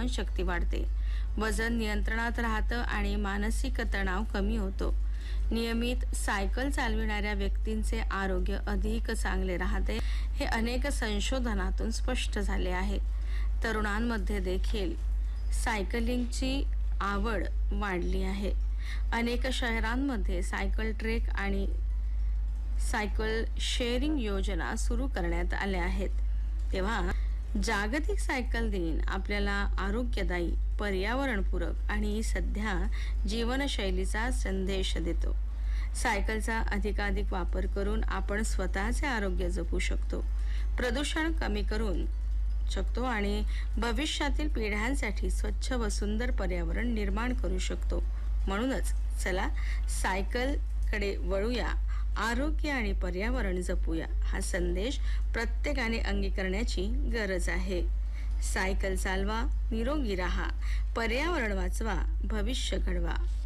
सहनशक्ती वाढते, वजन नियंत्रणात राहतं आणि मानसिक तणाव कमी होतो. नियमित सायकल चालविणाऱ्या व्यक्तींचे आरोग्य अधिक चांगले राहते, हे अनेक संशोधनातून स्पष्ट झाले आहे. तरुणांमध्ये देखील सायकलिंगची आवड वाढली आहे. अनेक शहरांमध्ये सायकल ट्रेक आणि सायकल शेअरिंग योजना सुरू करण्यात आल्या आहेत. तेव्हा जागतिक सायकल दिन आपल्याला आरोग्यदायी, पर्यावरणपूरक आणि सध्या जीवनशैलीचा संदेश देतो. सायकलचा अधिकाधिक वापर करून आपण स्वतःचे आरोग्य जपू शकतो, प्रदूषण कमी करून शकतो आणि भविष्यातील पिढ्यांसाठी स्वच्छ व सुंदर पर्यावरण निर्माण करू शकतो. म्हणूनच चला सायकलकडे वळूया, आरोग्य आणि पर्यावरण जपूया. हा संदेश प्रत्येकाने अंगीकारण्याची गरज आहे. सायकल चालवा, निरोगी राहा, पर्यावरण वाचवा, भविष्य घडवा.